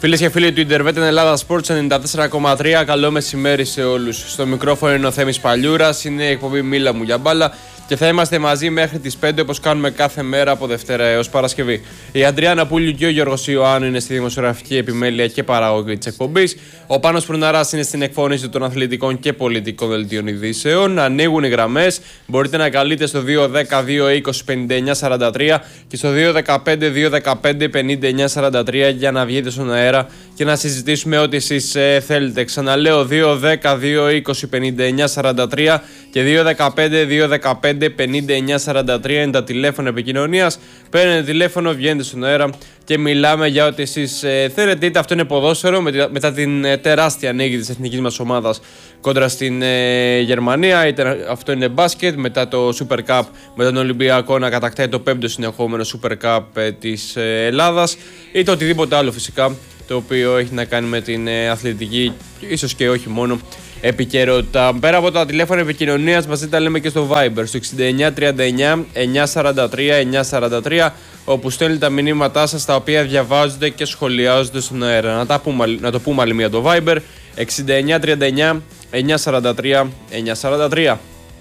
Φίλες και φίλοι του Intervet Ελλάδα Sports 94,3, καλό μεσημέρι σε όλους. Στο μικρόφωνο είναι ο Θέμης Παλιούρας, είναι η εκπομπή Μίλα μου για μπάλα και θα είμαστε μαζί μέχρι τις 5 όπως κάνουμε κάθε μέρα από Δευτέρα έως Παρασκευή. Η Αντριάννα Πούλιου και ο Γιώργος Ιωάννου είναι στη δημοσιογραφική επιμέλεια και παραγωγή της εκπομπής. Ο Πάνος Προυναράς είναι στην εκφώνηση των αθλητικών και πολιτικών δελτίων ειδήσεων. Ανοίγουν οι γραμμές. Μπορείτε να καλείτε στο 210-220-5943 και στο 215-215-5943 για να βγείτε στον αέρα και να συζητήσουμε ό,τι εσείς θέλετε. Ξαναλέω 210-220-5943 και 215-215-5943 είναι τα τηλέφωνα επικοινωνίας. Παίρνετε τηλέφωνο, βγαίνετε στον αέρα και μιλάμε για ό,τι εσείς θέλετε. Είτε αυτό είναι ποδόσφαιρο μετά την τεράστια νίκη της εθνικής μας ομάδας κόντρα στην Γερμανία, είτε αυτό είναι μπάσκετ μετά το Super Cup, με τον Ολυμπιακό να κατακτάει το 5ο συνεχόμενο Super Cup της Ελλάδας, είτε οτιδήποτε άλλο φυσικά το οποίο έχει να κάνει με την αθλητική, ίσως και όχι μόνο, επικαιρότητα. Πέρα από τα τηλέφωνα επικοινωνίας μας τα λέμε και στο Viber στο 6939 943 943, όπου στέλνετε τα μηνύματά σας τα οποία διαβάζονται και σχολιάζονται στον αέρα. Να το πούμε άλλη μία, το Viber 6939 943 943.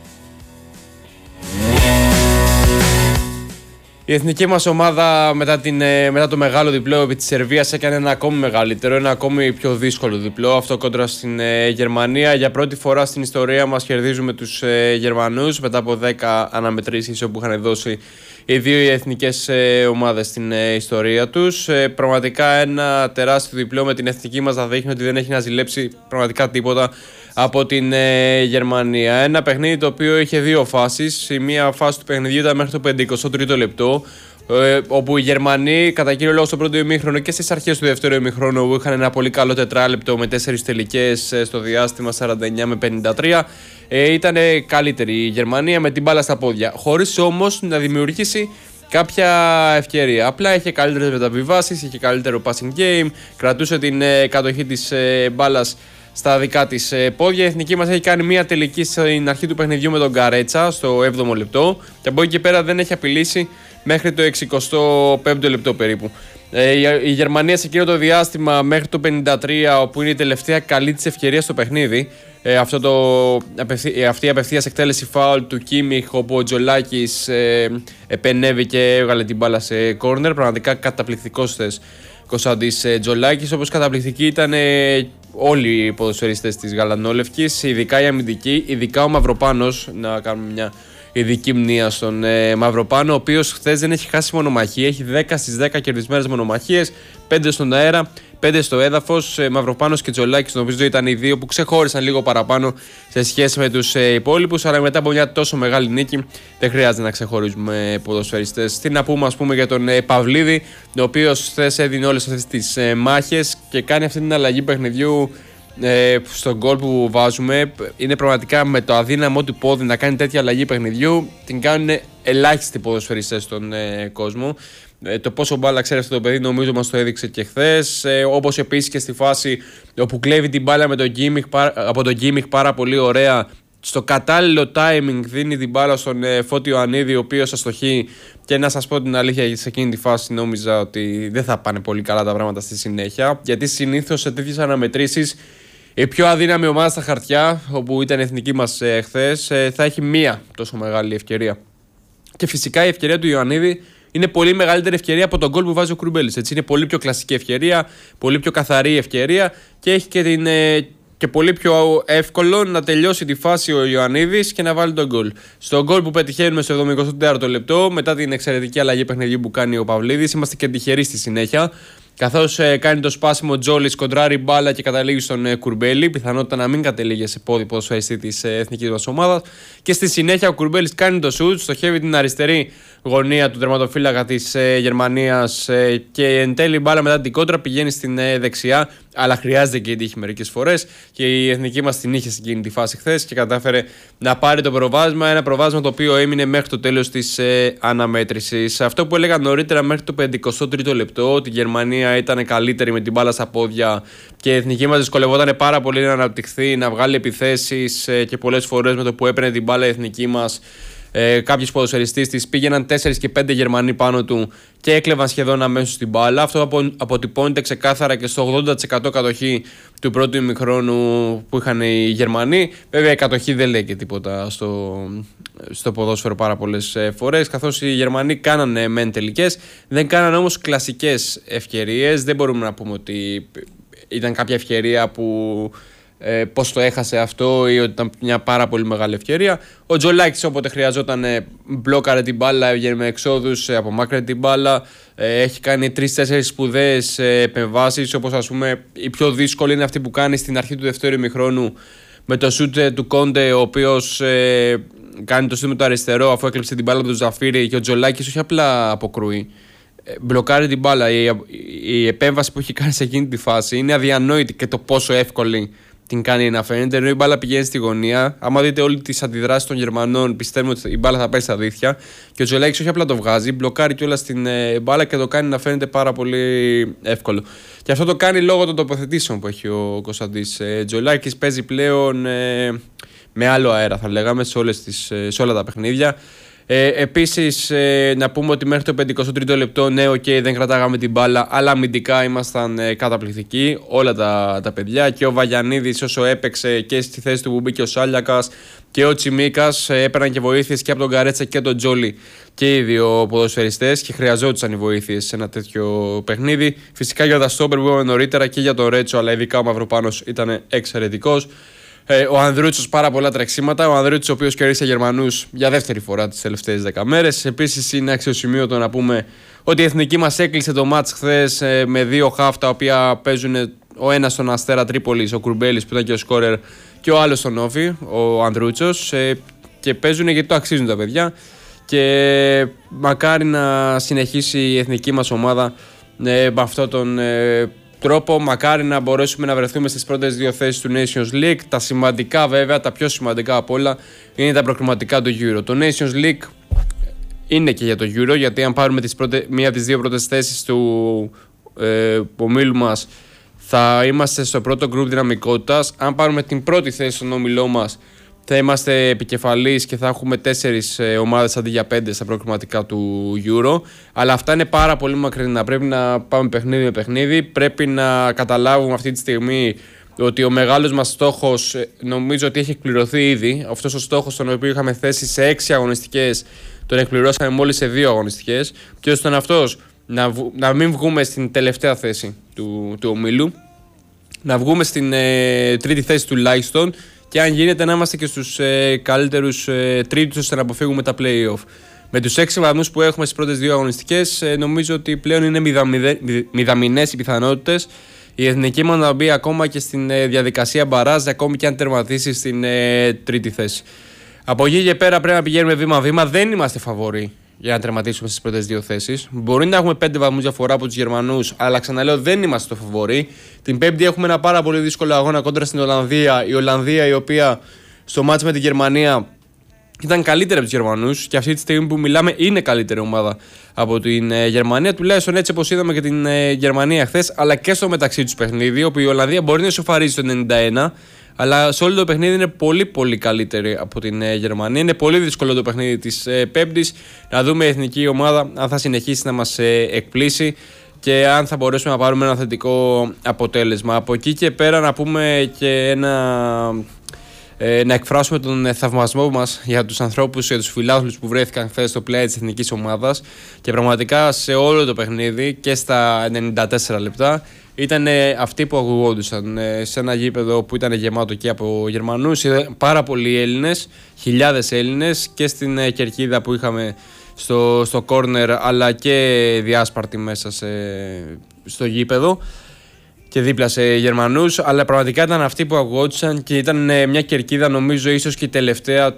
Η εθνική μας ομάδα μετά το μεγάλο διπλό επί της Σερβίας έκανε ένα ακόμη μεγαλύτερο, ένα ακόμη πιο δύσκολο διπλό, αυτό κόντρα στην Γερμανία. Για πρώτη φορά στην ιστορία μας κερδίζουμε τους Γερμανούς μετά από 10 αναμετρήσεις όπου είχαν δώσει οι δύο εθνικές ομάδες στην ιστορία τους. Πραγματικά ένα τεράστιο διπλό με την εθνική μας να δείχνει ότι δεν έχει να ζηλέψει πραγματικά τίποτα από την Γερμανία. Ένα παιχνίδι το οποίο είχε δύο φάσεις. Η μία φάση του παιχνιδιού ήταν μέχρι το 53ο λεπτό, όπου οι Γερμανοί κατά κύριο λόγο στο πρώτο ημίχρονο και στις αρχές του δεύτερου ημίχρονου είχαν ένα πολύ καλό τετράλεπτο με 4 τελικές στο διάστημα 49 με 53. Ήταν καλύτερη η Γερμανία με την μπάλα στα πόδια, χωρίς όμως να δημιουργήσει κάποια ευκαιρία. Απλά είχε καλύτερες μεταβιβάσεις, είχε καλύτερο passing game, κρατούσε την κατοχή της μπάλας στα δικά της πόδια. Η εθνική μας έχει κάνει μια τελική στην αρχή του παιχνιδιού με τον Γκαρέτσα στο 7ο λεπτό και από εκεί και πέρα δεν έχει απειλήσει μέχρι το 65ο λεπτό περίπου. Η Γερμανία σε εκείνο το διάστημα μέχρι το 53, όπου είναι η τελευταία καλή της ευκαιρία στο παιχνίδι, αυτή η απευθείας εκτέλεση φάουλ του Κίμιχ, όπου ο Τζολάκης επενέβη και έβγαλε την μπάλα σε κόρνερ. Πραγματικά καταπληκτικός θες Κωνσταντής Τζολάκης, όπως καταπληκτικοί ήταν όλοι οι ποδοσφαιριστές της γαλανόλευκης, ειδικά οι αμυντικοί, ειδικά ο Μαυροπάνος. Να κάνουμε μια ειδική μνήα στον Μαυροπάνο, ο οποίος χθες δεν έχει χάσει μονομαχία, έχει 10 στις 10 κερδισμένες μονομαχίες, 5 στον αέρα, 5 στο έδαφος. Μαυροπάνος και Τζολάκης νομίζω ήταν οι δύο που ξεχώρισαν λίγο παραπάνω σε σχέση με τους υπόλοιπους, αλλά μετά από μια τόσο μεγάλη νίκη δεν χρειάζεται να ξεχωρίζουμε ποδοσφαιριστές. Τι να πούμε, ας πούμε, για τον Παυλίδη, ο οποίος χθες έδινε όλες αυτές τις μάχες και κάνει αυτή την αλλαγή παιχνιδιού στον γκολ που βάζουμε. Είναι πραγματικά με το αδύναμο του πόδι να κάνει τέτοια αλλαγή παιχνιδιού. Την κάνουν ελάχιστοι ποδοσφαιριστές στον κόσμο. Το πόσο μπάλα ξέρει αυτό το παιδί νομίζω μας το έδειξε και χθες. Όπως επίσης και στη φάση όπου κλέβει την μπάλα με τον Γκίμιχ, από τον Γκίμιχ πάρα πολύ ωραία. Στο κατάλληλο timing δίνει την μπάλα στον Φώτη Ιωαννίδη, ο οποίος αστοχεί. Και να σας πω την αλήθεια, σε εκείνη τη φάση νόμιζα ότι δεν θα πάνε πολύ καλά τα πράγματα στη συνέχεια. Γιατί συνήθως σε τέτοιες αναμετρήσεις η πιο αδύναμη ομάδα στα χαρτιά, όπου ήταν η εθνική μας χθες, θα έχει μία τόσο μεγάλη ευκαιρία. Και φυσικά η ευκαιρία του Ιωαννίδη είναι πολύ μεγαλύτερη ευκαιρία από τον γκολ που βάζει ο Κουρμπέλης. Έτσι, είναι πολύ πιο κλασική ευκαιρία, πολύ πιο καθαρή ευκαιρία και έχει και πολύ πιο εύκολο να τελειώσει τη φάση ο Ιωαννίδης και να βάλει τον γκολ. Στο γκολ που πετυχαίνουμε στο 74ο λεπτό, μετά την εξαιρετική αλλαγή παιχνιδιού που κάνει ο Παυλίδης, είμαστε και τυχεροί στη συνέχεια. Καθώς κάνει το σπάσιμο Τζόλης, κοντράρει μπάλα και καταλήγει στον Κουρμπέλη. Πιθανότητα να μην κατελήγει σε πόδι ποδοσφαιριστή της εθνικής μας ομάδας. Και στη συνέχεια ο Κουρμπέλης κάνει το σουτ, στοχεύει την αριστερή γωνία του τερματοφύλακα της Γερμανίας και εν τέλει μπάλα μετά την κόντρα πηγαίνει στην δεξιά. Αλλά χρειάζεται και η τύχη μερικές φορές. Και η εθνική μας την είχε σε εκείνη τη φάση χθες και κατάφερε να πάρει το προβάδισμα. Ένα προβάδισμα το οποίο έμεινε μέχρι το τέλος της αναμέτρησης. Αυτό που έλεγα νωρίτερα μέχρι το 53ο λεπτό, ότι η Γερμανία ήταν καλύτερη με την μπάλα στα πόδια και η εθνική μας δυσκολευόταν πάρα πολύ να αναπτυχθεί, να βγάλει επιθέσεις και πολλές φορές με το που έπαιρνε την μπάλα η εθνική μας κάποιους ποδοσφαιριστές της, πήγαιναν 4 και 5 Γερμανοί πάνω του και έκλεβαν σχεδόν αμέσως την μπάλα. Αυτό αποτυπώνεται ξεκάθαρα και στο 80% κατοχή του πρώτου ημιχρόνου που είχαν οι Γερμανοί. Βέβαια η κατοχή δεν λέει και τίποτα στο ποδόσφαιρο πάρα πολλές φορές, καθώς οι Γερμανοί κάνανε μεν τελικές, δεν κάνανε όμως κλασικές ευκαιρίες. Δεν μπορούμε να πούμε ότι ήταν κάποια ευκαιρία που πώς το έχασε αυτό ή ότι ήταν μια πάρα πολύ μεγάλη ευκαιρία. Ο Τζολάκης όποτε χρειαζόταν μπλόκαρε την μπάλα, έβγαινε με εξόδους, απομάκρυνε την μπάλα. Έχει κάνει 3-4 σπουδαίες επεμβάσεις, όπως ας πούμε η πιο δύσκολη είναι αυτή που κάνει στην αρχή του δεύτερου ημιχρόνου με το σούτ του Κόντε, ο οποίος κάνει το σούτ με το αριστερό αφού έκλειψε την μπάλα του Ζαφίρι, και ο Τζολάκης όχι απλά αποκρούει, μπλοκάρει την μπάλα. Η επέμβαση που έχει κάνει σε εκείνη τη φάση είναι αδιανόητη, και το πόσο εύκολη την κάνει να φαίνεται, ενώ η μπάλα πηγαίνει στη γωνία. Άμα δείτε όλες τις αντιδράσεις των Γερμανών, πιστεύουμε ότι η μπάλα θα πέσει στα δίχτυα. Και ο Τζολάκης όχι απλά το βγάζει, μπλοκάρει κιόλας την μπάλα και το κάνει να φαίνεται πάρα πολύ εύκολο. Και αυτό το κάνει λόγω των τοποθετήσεων που έχει ο Κωνσταντής. Τζολάκης παίζει πλέον με άλλο αέρα, θα λέγαμε, σε όλα τα παιχνίδια. Επίσης, να πούμε ότι μέχρι το 53ο λεπτό, ναι, δεν κρατάγαμε την μπάλα, αλλά αμυντικά ήμασταν καταπληκτικοί όλα τα παιδιά. Και ο Βαγιανίδης, όσο έπαιξε και στη θέση του που μπήκε ο Σάλιακας, και ο Τσιμίκας, έπαιρναν και βοήθειες και από τον Καρέτσα και τον Τζόλι, και οι δύο ποδοσφαιριστές, και χρειαζόντουσαν οι βοήθειες σε ένα τέτοιο παιχνίδι. Φυσικά για τα στόπερ που είπαμε νωρίτερα και για τον Ρέτσο, αλλά ειδικά ο Μαυροπάνος ήταν εξαιρετικός. Ο Ανδρούτσος πάρα πολλά τρεξίματα. Ο Ανδρούτσος, ο οποίος κέρδισε Γερμανούς για δεύτερη φορά τις τελευταίες 10 μέρες. Επίσης, είναι αξιοσημείωτο να πούμε ότι η εθνική μας έκλεισε το μάτς χθες με δύο χαφ, τα οποία παίζουν ο ένας στον Αστέρα Τρίπολης, ο Κουρμπέλης που ήταν και ο σκόρερ, και ο άλλος στον Όφη, ο Ανδρούτσος. Και παίζουν γιατί το αξίζουν τα παιδιά. Και μακάρι να συνεχίσει η εθνική μας ομάδα με αυτόν τον τρόπο. Μακάρι να μπορέσουμε να βρεθούμε στις πρώτες δύο θέσεις του Nations League. Τα σημαντικά, βέβαια, τα πιο σημαντικά απ' όλα είναι τα προκριματικά του Euro. Το Nations League είναι και για το Euro, γιατί αν πάρουμε μία από τις δύο πρώτες θέσεις του ομίλου μας, θα είμαστε στο πρώτο group δυναμικότητας. Αν πάρουμε την πρώτη θέση στον όμιλό μας, θα είμαστε επικεφαλής και θα έχουμε 4 ομάδες αντί για 5 στα προκριματικά του Euro. Αλλά αυτά είναι πάρα πολύ μακρινά. Πρέπει να πάμε παιχνίδι με παιχνίδι. Πρέπει να καταλάβουμε αυτή τη στιγμή ότι ο μεγάλος μας στόχος, νομίζω ότι έχει εκπληρωθεί ήδη. Αυτός ο στόχος, τον οποίο είχαμε θέσει σε 6 αγωνιστικές, τον εκπληρώσαμε μόλις σε 2 αγωνιστικές. Ποιος ήταν αυτός? Να μην βγούμε στην τελευταία θέση του ομίλου, να βγούμε στην τρίτη θέση τουλάχιστον, και αν γίνεται να είμαστε και στους καλύτερους τρίτους, ώστε να αποφύγουμε τα play-off. Με τους 6 βαθμούς που έχουμε στις πρώτες 2 αγωνιστικές, νομίζω ότι πλέον είναι μηδαμινές οι πιθανότητες η εθνική μας να μπει ακόμα και στην διαδικασία μπαράζ, ακόμη και αν τερματίσει στην τρίτη θέση. Από εκεί και πέρα πρέπει να πηγαίνουμε βήμα-βήμα. Δεν είμαστε φαβοροί για να τερματίσουμε στις πρώτες 2 θέσεις. Μπορεί να έχουμε 5 βαθμούς διαφορά από τους Γερμανούς, αλλά ξαναλέω, δεν είμαστε το φαβοροί. Την Πέμπτη έχουμε ένα πάρα πολύ δύσκολο αγώνα κόντρα στην Ολλανδία. Η Ολλανδία, η οποία στο μάτς με τη Γερμανία ήταν καλύτερη από τους Γερμανούς, και αυτή τη στιγμή που μιλάμε είναι καλύτερη ομάδα από την Γερμανία, τουλάχιστον έτσι όπως είδαμε και την Γερμανία χθες, αλλά και στο μεταξύ τους παιχνίδι, όπου η Ολλανδία μπορεί να ισοφαρίζει το 91. Αλλά σε όλο το παιχνίδι είναι πολύ πολύ καλύτερη από την Γερμανία. Είναι πολύ δύσκολο το παιχνίδι της Πέμπτης. Να δούμε η εθνική ομάδα αν θα συνεχίσει να μας εκπλήσει και αν θα μπορέσουμε να πάρουμε ένα θετικό αποτέλεσμα. Από εκεί και πέρα να πούμε και να εκφράσουμε τον θαυμασμό μας για τους ανθρώπους, για τους φιλάθλους που βρέθηκαν χθες στο πλάι της εθνικής ομάδας, και πραγματικά σε όλο το παιχνίδι και στα 94 λεπτά ήταν αυτοί που ακουγόντουσαν σε ένα γήπεδο που ήταν γεμάτο και από Γερμανούς. Πάρα πολλοί Έλληνες, χιλιάδες Έλληνες, και στην κερκίδα που είχαμε στο κόρνερ, αλλά και διάσπαρτη μέσα στο γήπεδο και δίπλα σε Γερμανούς. Αλλά πραγματικά ήταν αυτοί που ακουγόντουσαν, και ήταν μια κερκίδα, νομίζω ίσως και η τελευταία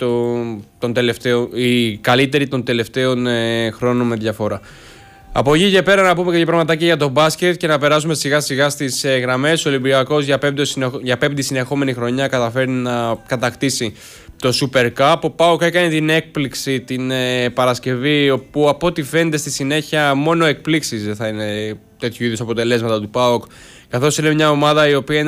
η καλύτερη των τελευταίων χρόνων με διαφορά. Από εκεί και πέρα να πούμε και πραγματάκια για το μπάσκετ και να περάσουμε σιγά σιγά στις γραμμές. Ο Ολυμπιακός για πέμπτη συνεχόμενη χρονιά καταφέρει να κατακτήσει το Super Cup. Ο ΠΑΟΚ έκανε την έκπληξη την Παρασκευή, όπου από ό,τι φαίνεται στη συνέχεια μόνο εκπλήξεις δεν θα είναι τέτοιου είδους αποτελέσματα του ΠΑΟΚ, καθώς είναι μια ομάδα η οποία είναι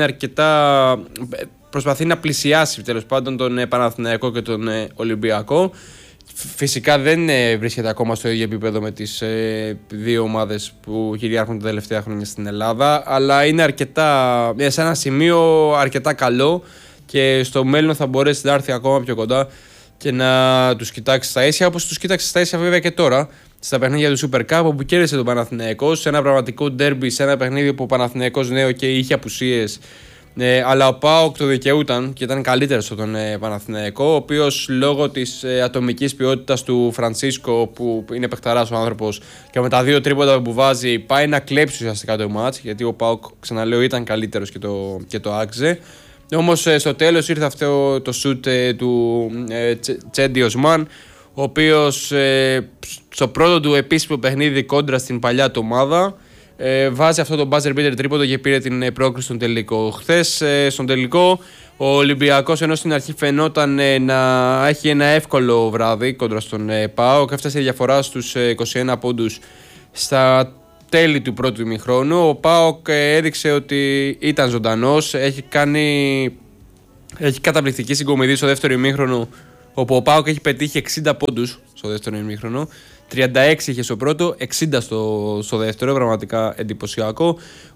προσπαθεί να πλησιάσει τέλος πάντων τον Παναθηναϊκό και τον Ολυμπιακό. Φυσικά δεν βρίσκεται ακόμα στο ίδιο επίπεδο με τις δύο ομάδες που κυριάρχουν τα τελευταία χρόνια στην Ελλάδα, αλλά είναι σε ένα σημείο αρκετά καλό και στο μέλλον θα μπορέσει να έρθει ακόμα πιο κοντά και να τους κοιτάξει στα ίσια, όπως τους κοίταξε στα ίσια βέβαια και τώρα στα παιχνίδια του Super Cup, όπου κέρδισε τον Παναθηναϊκό σε ένα πραγματικό ντέρμπι, σε ένα παιχνίδι που ο Παναθηναϊκός και είχε απουσίες. Αλλά ο ΠΑΟΚ το δικαιούταν και ήταν καλύτερος από τον Παναθηναϊκό, ο οποίος λόγω της ατομικής ποιότητας του Φρανσίσκο, που είναι παιχταράς ο άνθρωπος, και με τα 2 τρίποτα που βάζει πάει να κλέψει ουσιαστικά το μάτς, γιατί ο ΠΑΟΚ, ξαναλέω, ήταν καλύτερος και το άξιζε. Όμως στο τέλος ήρθε αυτό το σουτ του Τσέντι Οσμάν, ο οποίος στο πρώτο του επίσημο παιχνίδι κόντρα στην παλιά του ομάδα βάζει αυτό το buzzer beater τρίποντο και πήρε την πρόκριση στον τελικό. Χθες στον τελικό ο Ολυμπιακός, ενώ στην αρχή φαινόταν να έχει ένα εύκολο βράδυ κόντρα στον ΠΑΟΚ, έφτασε η διαφορά στους 21 πόντους στα τέλη του πρώτου ημιχρόνου. Ο ΠΑΟΚ έδειξε ότι ήταν ζωντανός, έχει καταπληκτική συγκομιδή στο δεύτερο ημίχρονο, όπου ο ΠΑΟΚ έχει πετύχει 60 πόντους στο δεύτερο ημίχρονο, 36 είχε στο πρώτο, 60 στο δεύτερο, πραγματικά εντυπωσιακό.